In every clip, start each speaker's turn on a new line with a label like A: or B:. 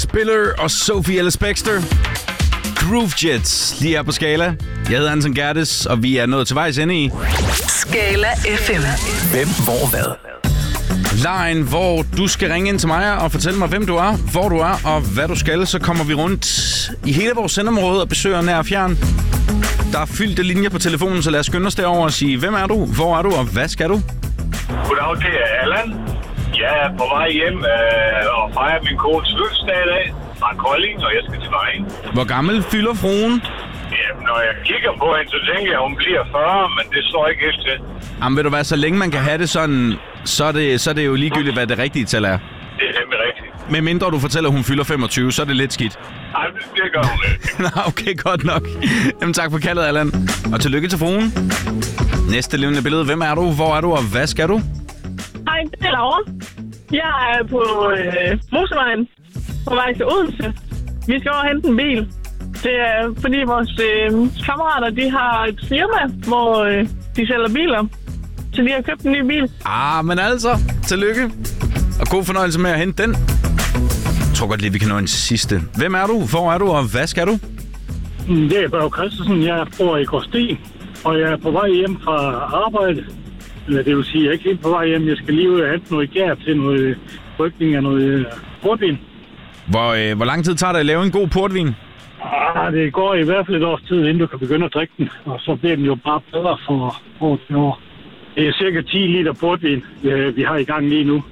A: Spiller og Sophie Ellis Bextor. Groove Jets lige her på Skala. Jeg hedder Anton Gerdes, og vi er nået til vejs ende i
B: Skala FM.
C: Hvem, hvor, hvad?
A: lejen, hvor du skal ringe ind til mig og fortælle mig, hvem du er, hvor du er og hvad du skal. Så kommer vi rundt i hele vores sendområde og besøger nær og fjern. Der er fyldte linjer på telefonen, så lad os skynde os derover og sige, hvem er du, hvor er du og hvad skal du?
D: Goddag, det er Allan. Jeg er på vej hjem og fejrer min kones fødselsdag i dag fra Kolding, og jeg skal til Vejen.
A: Hvor gammel fylder fruen?
D: Jamen, når jeg kigger på hende, så tænker jeg, at hun bliver 40, men det står ikke helt til.
A: Jamen ved du hvad, så længe man kan have det sådan, så er det jo ligegyldigt, hvad det rigtige tal er.
D: Det er nemlig rigtigt.
A: Med mindre du fortæller, at hun fylder 25, så er det lidt skidt.
D: Nej, det gør hun ikke.
A: Nå, okay, godt nok. Jamen tak for kaldet, Allan. Og tillykke til fruen. Næste levende billede. Hvem er du, hvor er du og hvad skal du?
E: Hej, det er Laura. Jeg er på motorvejen på vej til Odense. Vi skal over og hente en bil. Det er fordi vores kammerater, de har et firma, hvor de sælger biler. Så de har købt en ny bil.
A: Men altså, tillykke. Og god fornøjelse med at hente den. Jeg tror godt lige, vi kan nå en sidste. Hvem er du, hvor er du og hvad skal du?
F: Det er Børge Christensen. Jeg bor i Gråsten, og jeg er på vej hjem fra arbejde. Det vil sige, jeg er ikke helt på vej hjem. Jeg skal lige ud og hente noget gær til noget rykning af noget portvin.
A: Hvor lang tid tager det at lave en god portvin?
F: Det går i hvert fald et års tid, inden du kan begynde at drikke den. Og så bliver den jo bare bedre for år til år. Det er cirka 10 liter portvin, vi har i gang lige nu.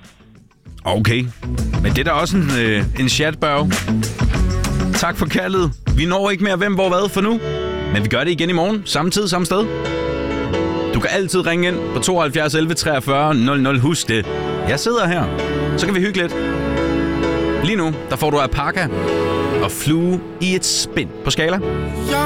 A: Okay, men det er da også en chat, Børge. Tak for kaldet. Vi når ikke mere hvem, hvor, hvad for nu. Men vi gør det igen i morgen. Samme tid, samme sted. Du kan altid ringe ind på 72 11 43 00. Husk det. Jeg sidder her. Så kan vi hygge lidt. Lige nu, der får du alpaka og flue i et spind på Skala.